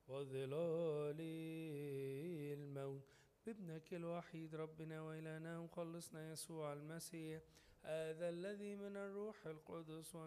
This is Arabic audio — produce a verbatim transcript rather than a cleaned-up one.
وظلال الموت، بابنك الوحيد ربنا وإلهنا ومخلصنا يسوع المسيح، هذا الذي من الروح القدس